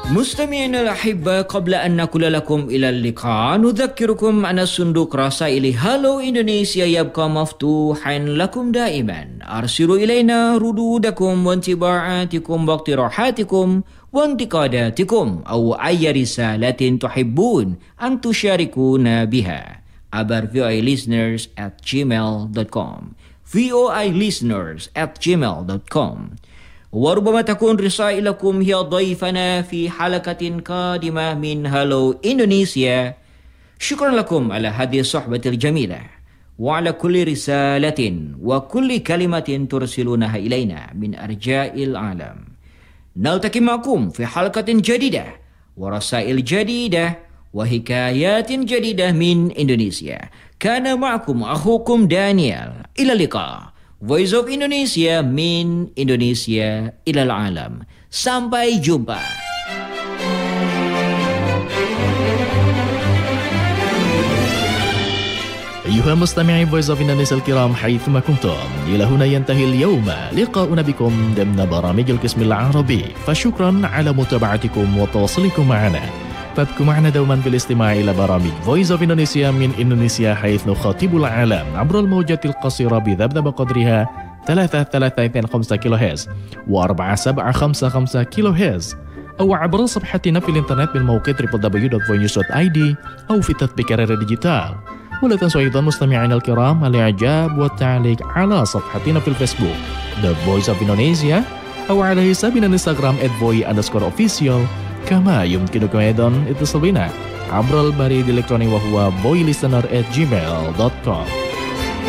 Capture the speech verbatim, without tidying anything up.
مستمعينا الأحبة، قبل أن نقول لكم إلى اللقاء نذكركم أن صندوق رسائل هالو إندونيسيا يبقى مفتوحا لكم دائما. أرسلوا إلينا ردودكم وانطباعاتكم واقتراحاتكم وانتقاداتكم أو أي رسالة تحبون أن تشاركونا بها عبر voilisteners at gmail dot com voilisteners at gmail dot com. وربما تكون رسائلكم هي ضيفنا في حلقة قادمة من هالو إندونيسيا. شكرا لكم على هذه الصحبة الجميلة وعلى كل رسالة وكل كلمة ترسلونها إلينا من أرجاء العالم. نلتقي معكم في حلقة جديدة ورسائل جديدة وحكايات جديدة من إندونيسيا. كان معكم أخوكم دانيال. إلى اللقاء. Voice of Indonesia min Indonesia ilal alam. Sampai jumpa. أيها المستمعين Voice of Indonesia الكرام حيثما كنتم، إلى هنا ينتهي اليوم لقاؤنا بكم ضمن برامج القسم العربي، فشكرا على متابعتكم وتواصلكم معنا. فابقوا معنا دوما في الاستماع إلى برامج Voice of Indonesia من إندونيسيا حيث نخاطب العالم عبر الموجات القصيرة بذبذب قدرها ثلاثة ثلاثة اثنين خمسة كيلو هرتز وأربعة سبعة خمسة خمسة كيلو هرتز، أو عبر صفحتنا في الإنترنت بالموقع دبليو دبليو دبليو دوت voinews dot i d أو في تطبيق راديو ديجيتال. ولا تنسوا أيضا مستمعينا الكرام الإعجاب والتعليق على صفحتنا في الفيسبوك The Voice of Indonesia أو على حسابنا الانستغرام at voi underscore official. كما يمكنكم أيضا اتصال بنا عبر البريد الإلكتروني وهو voilistener at gmail dot com.